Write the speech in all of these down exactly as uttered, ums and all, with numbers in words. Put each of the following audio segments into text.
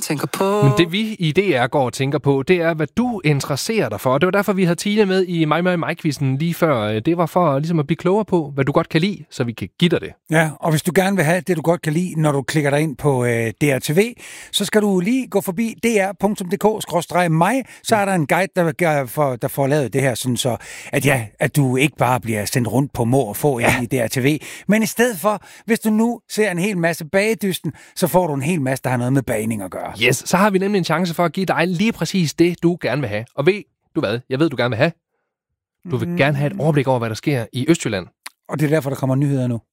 tænker på. Men det vi i D R går og tænker på, det er, hvad du interesserer dig for. Det var derfor, vi havde Tine med i mig, mig, mig-quizzen lige før. Det var for ligesom at blive klogere på, hvad du godt kan lide, så vi kan give dig det. Ja, og hvis du gerne vil have det, du godt kan lide, når du klikker dig ind på øh, D R T V, så skal du lige gå forbi d r punktum d k skråstreg mig, så er der en guide, der, for, der får lavet det her, sådan så at, ja, at du ikke bare bliver sendt rundt på må og få ja. i D R T V. Men i stedet for, hvis du nu ser en hel masse bagedysten, så får du en hel masse, der har noget med bagning at gøre. Yes, så har vi nemlig en chance for at give dig lige præcis det, du gerne vil have. Og ved du hvad? Jeg ved, du gerne vil have. Du vil mm. gerne have et overblik over, hvad der sker i Østjylland. Og det er derfor, der kommer nyheder nu.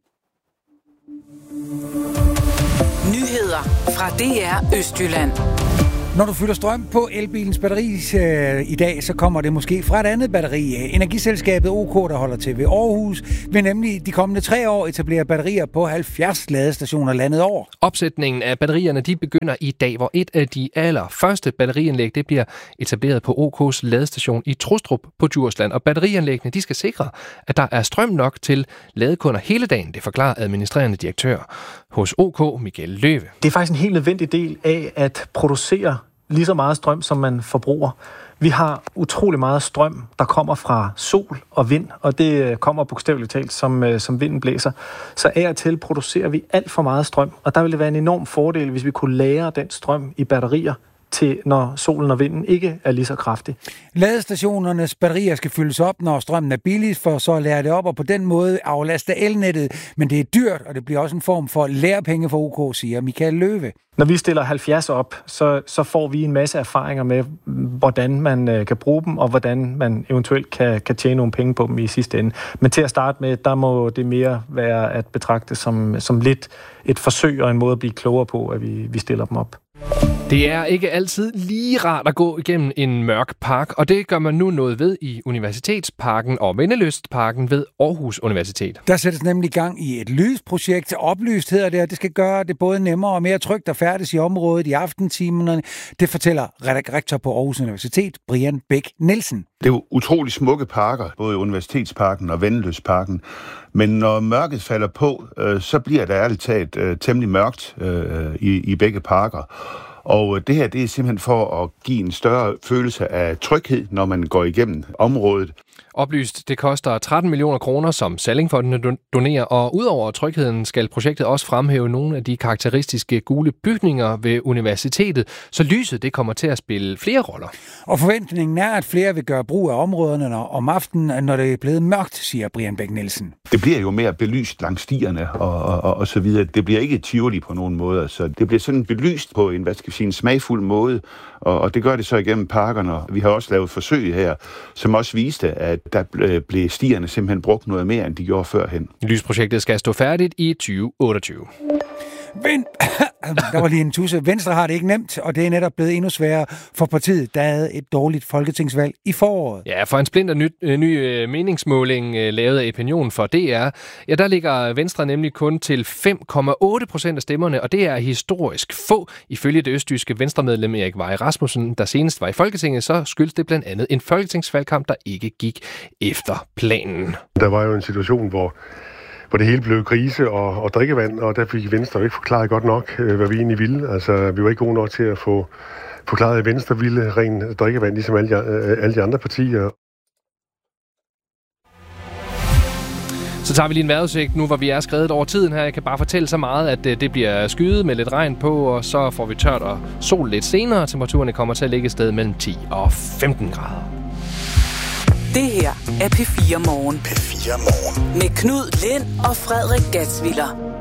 Nyheder fra D R Østjylland. Når du fylder strøm på elbilens batteri øh, i dag, så kommer det måske fra et andet batteri. Energiselskabet O K, der holder til ved Aarhus, vil nemlig de kommende tre år etablere batterier på halvfjerds ladestationer landet over. Opsætningen af batterierne de begynder i dag, hvor et af de allerførste batterianlæg det bliver etableret på O K's ladestation i Trustrup på Djursland. Og batterianlæggene de skal sikre, at der er strøm nok til ladekunder hele dagen, det forklarer administrerende direktør hos O K, Michael Løve. Det er faktisk en helt nødvendig del af at producere lige så meget strøm, som man forbruger. Vi har utrolig meget strøm, der kommer fra sol og vind, og det kommer bogstaveligt talt, som, som vinden blæser. Så af og til producerer vi alt for meget strøm, og der ville det være en enorm fordel, hvis vi kunne lagre den strøm i batterier, til når solen og vinden ikke er lige så kraftig. Ladestationernes batterier skal fyldes op, når strømmen er billig, for så at lære det op og på den måde aflaste elnettet. Men det er dyrt, og det bliver også en form for lærepenge for O K, siger Michael Løve. Når vi stiller halvfjerds op, så, så får vi en masse erfaringer med, hvordan man øh, kan bruge dem, og hvordan man eventuelt kan, kan tjene nogle penge på dem i sidste ende. Men til at starte med, der må det mere være at betragte som, som lidt et forsøg og en måde at blive klogere på, at vi, vi stiller dem op. Det er ikke altid lige rart at gå igennem en mørk park, og det gør man nu noget ved i Universitetsparken og Vendeløstparken ved Aarhus Universitet. Der sættes nemlig gang i et lysprojekt. Oplyst hedder det, og det skal gøre det både nemmere og mere trygt at færdes i området i aftentimerne. Det fortæller rektor på Aarhus Universitet, Brian Bæk Nielsen. Det er jo utrolig smukke parker, både Universitetsparken og Vendeløstparken. Men når mørket falder på, øh, så bliver det ærligt talt øh, temmelig mørkt øh, i, i begge parker. Og det her, det er simpelthen for at give en større følelse af tryghed, når man går igennem området. Oplyst, det koster tretten millioner kroner, som Sallingfonden donerer, og udover trygheden skal projektet også fremhæve nogle af de karakteristiske gule bygninger ved universitetet, så lyset det kommer til at spille flere roller. Og forventningen er, at flere vil gøre brug af områderne om aftenen, når det er blevet mørkt, siger Brian Bæk Nielsen. Det bliver jo mere belyst langs stierne og, og, og, og så videre. Det bliver ikke Tivoli på nogen måde, så det bliver sådan belyst på en, hvad skal vi sige, en smagfuld måde, og, og det gør det så igennem parkerne. Vi har også lavet forsøg her, som også viste, at der blev stierne simpelthen brugt noget mere, end de gjorde førhen. Lysprojektet skal stå færdigt i tyve otteogtyve. Vent. Der var lige en tusse. Venstre har det ikke nemt, og det er netop blevet endnu sværere for partiet, der havde et dårligt folketingsvalg i foråret. Ja, for en splinter ny, ny meningsmåling lavet af Opinion for D R, ja, der ligger Venstre nemlig kun til fem komma otte procent af stemmerne, og det er historisk få. Ifølge det østjyske venstremedlem Erik Vej Rasmussen, der senest var i Folketinget, så skyldes det blandt andet en folketingsvalgkamp, der ikke gik efter planen. Der var jo en situation, hvor hvor det hele blev krise og, og drikkevand, og der fik Venstre ikke forklaret godt nok, hvad vi egentlig ville. Altså, vi var ikke gode nok til at få forklaret, at Venstre ville ren drikkevand, ligesom alle de, alle de andre partier. Så tager vi lige en vejrudsigt nu, hvor vi er skredet over tiden her. Jeg kan bare fortælle så meget, at det bliver skyet med lidt regn på, og så får vi tørt og sol lidt senere. Temperaturerne kommer til at ligge et sted mellem ti og femten grader. Det her er P fire Morgen. P fire Morgen. Med Knud Lind og Frederik Gatsviller.